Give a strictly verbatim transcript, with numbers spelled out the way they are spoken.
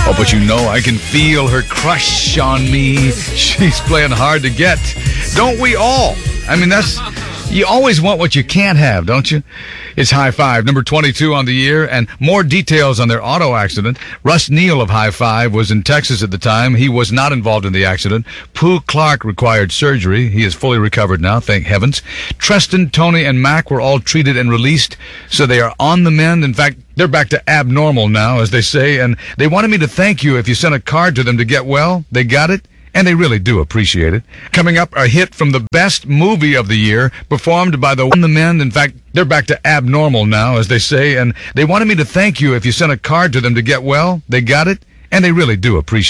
Oh, but you know, I can feel her crush on me. She's playing hard to get. Don't we all? I mean, that's... You always want what you can't have, don't you? It's High Five, number twenty-two on the year, and more details on their auto accident. Russ Neal of High Five was in Texas at the time. He was not involved in the accident. Pooh Clark required surgery. He is fully recovered now, thank heavens. Treston, Tony, and Mac were all treated and released, so they are on the mend. In fact, they're back to abnormal now, as they say, and they wanted me to thank you if you sent a card to them to get well. They got it. And they really do appreciate it. Coming up, a hit from the best movie of the year, performed by the On the Men. In fact, they're back to abnormal now, as they say, and they wanted me to thank you if you sent a card to them to get well. They got it, and they really do appreciate it.